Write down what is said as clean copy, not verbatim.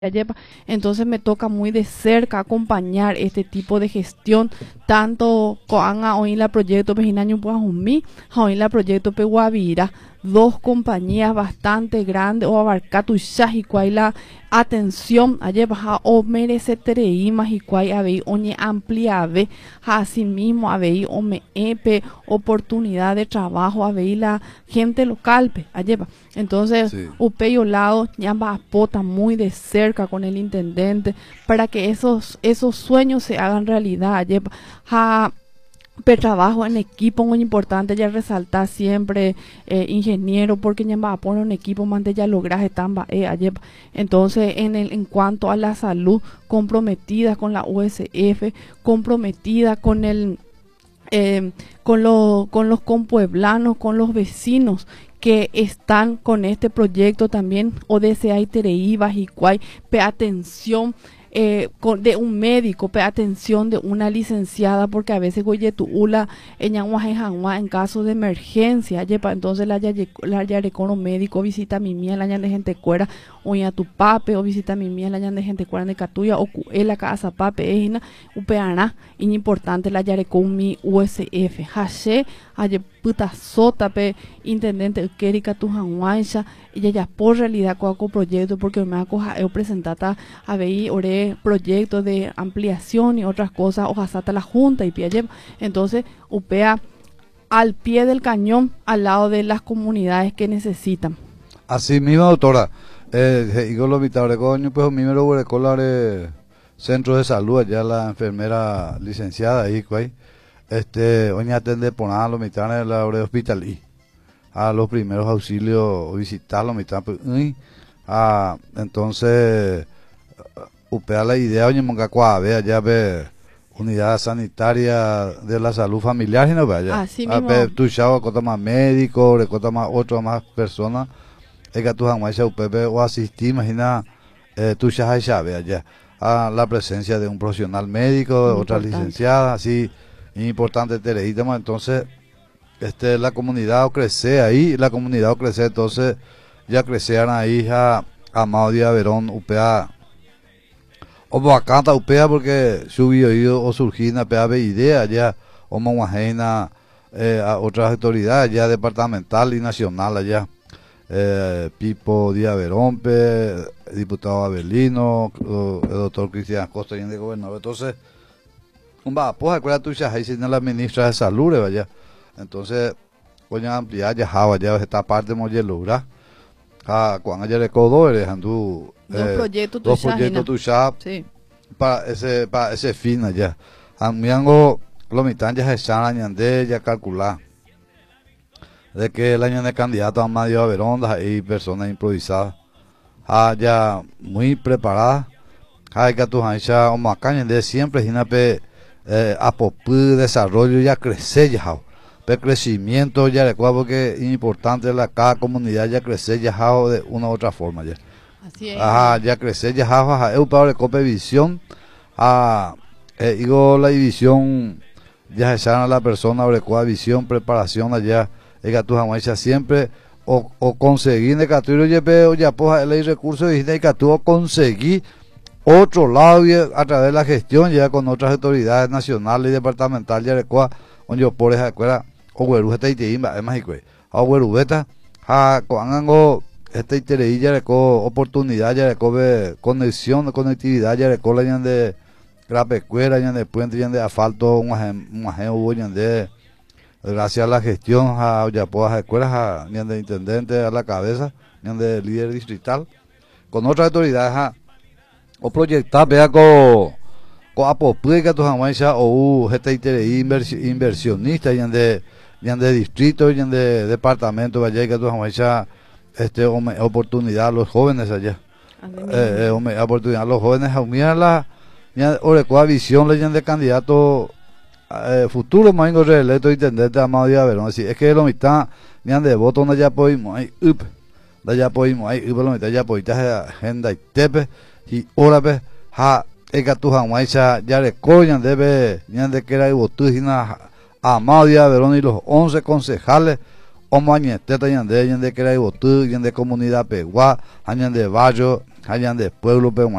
Yepa. Entonces me toca muy de cerca acompañar este tipo de gestión, tanto con hoy la proyecto Pejinaño Puajumí, hoy la proyecto Peguavira, dos compañías bastante grandes o abarcar tu y cuál la atención ayer baja o merece terei más y cuál habéis oñe amplia ve así mismo habéis o me epe oportunidad de trabajo habéis la gente local pe ayer entonces Sí. upeyo lado ya va apota muy de cerca con el intendente para que esos sueños se hagan realidad ayer pero trabajo en equipo muy importante ya resaltar siempre ingeniero porque ya va a poner un equipo más de ya lograr estamba ayer entonces en cuanto a la salud comprometida con la USF comprometida con el con los compueblanos con los vecinos que están con este proyecto también ODCA y Tereí Bajicuay, atención de un médico, atención de una licenciada, porque a veces goyetuula en caso de emergencia, entonces la yarecono médico visita a mi mía la de gente cuera, o a tu pape, o visita a mi mía la de gente cuera de catuya, o la casa pape, es upeana, importante la yarecon mi USF, hache, ayer puta sota pe intendente Kerika Tujanguancha y ya por realidad coaco proyecto porque me acoja yo presentata a ver ore proyectos de ampliación y otras cosas o hasta la junta y pie entonces upea al pie del cañón al lado de las comunidades que necesitan. Así mismo, doctora, digo lo mitad coño, pues a mí me lo voy centro de salud, allá la enfermera licenciada ahí, pues. Hoy atende por nada los mitad en la hora de hospital y a los primeros auxilios o visitar los mitad entonces upea la idea oye monga cuave allá ve unidad sanitaria de la salud familiar y no vaya así a mismo ver tu chavo cota más médico recota más otro más personas es que tu jamás upe o asistir imagina tu chavo sabe allá a la presencia de un profesional médico otra licenciada así importante Tereita, entonces la comunidad crece ahí, la comunidad crece, entonces ya crecieron ahí a Amado Díaz Verón, UPA, o Boacanta, UPA, porque subió o surgió una PA idea ya, o Monguajena, a otras autoridades ya departamental y nacional allá, Pipo Díaz Verón, diputado Abelino, el doctor Cristian Costa y el gobernador, entonces pues acuérdate tú ya ahí si no la ministra de salud vaya entonces voy a ampliar ya ya esta parte moyelura cuando ya le codo dejando dos proyectos tu ya sí. para ese fin allá amigo lo mitad ya se añade ya calcular de que el año de candidato a Mario Averonda y personas improvisadas ya muy preparadas hay que tu hancha o macaña de siempre jinape apopú desarrollo ya crece ya crecimiento ya recuerdo porque es importante cada comunidad ya crece ya de una u otra forma ya así es ya crece ya es para el cope visión digo la división ya se a la persona adecuada visión preparación allá es tu jamaica siempre o conseguir de caturo ya pues el recurso y que tú conseguir otro lado y a través de la gestión ya con otras autoridades nacionales y departamentales ya recuerda donde yo por esa escuela o güerujeta y te imba es más y o güerujeta cuando interés ya reco oportunidad ya reco conexión conectividad ya reco la de grapecuera ya de puente ya de asfalto un ajeno ya de gracias a la gestión ya por las escuelas ya de intendente a la cabeza ya de líder distrital con otras autoridades o proyectar vea con apopueca tu jamaica o gente interés inversionista ya de distrito ya de departamento vaya que tu jamaica oportunidad a los jóvenes allá oportunidad a los jóvenes a unirla ya o visión le de candidato futuro más reelecto intendente Amado Díaz Verón así es que lo mitad ya de voto no ya podemos ahí ya podemos ahí lo mitad ya podemos agenda y tepe y ahora ve ega tu jamaica ya recordan debe ya de que era votugina Amado Díaz Verón y los 11 concejales Omo añeteta yande que era botu, yande comunidad pegua, añande barrio, añande pueblo pegua.